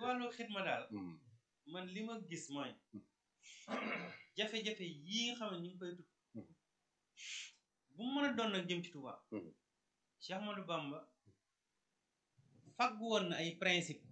wàllu xidma daal man li ma gis mooy jafe-jafe yii nga xam ne ñu ngi koy tudd bu mu mën a doon nag jëm ci Touba Cheikh Ahmadou Bamba faggu woon na ay principe